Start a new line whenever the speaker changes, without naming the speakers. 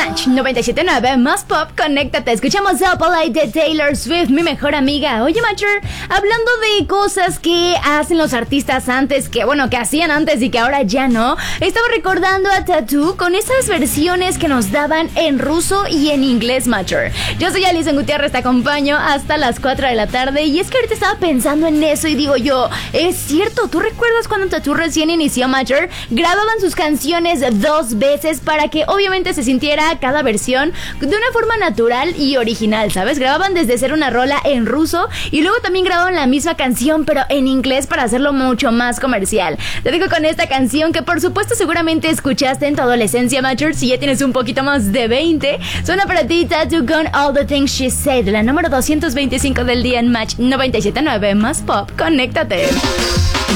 Match 97.9 más pop, conéctate. Escuchamos Up All Night de Taylor Swift, mi mejor amiga. Oye, Matcher, hablando de cosas que hacen los artistas antes, que hacían antes y que ahora ya no, estaba recordando a Tattoo con esas versiones que nos daban en ruso y en inglés, Matcher. Yo soy Alison Gutiérrez, te acompaño hasta las 4 de la tarde. Y es que ahorita estaba pensando en eso y digo yo, es cierto, ¿tú recuerdas cuando Tattoo recién inició, Matcher? Grababan sus canciones 2 veces para que obviamente se sintiera cada versión de una forma natural y original, ¿sabes? Grababan desde ser una rola en ruso y luego también grababan la misma canción pero en inglés para hacerlo mucho más comercial. Te digo con esta canción que por supuesto seguramente escuchaste en tu adolescencia, Matcher, si ya tienes un poquito más de 20. Suena para ti Tattoo con All the Things She Said, la número 225 del día en Match 97.9 más pop, conéctate.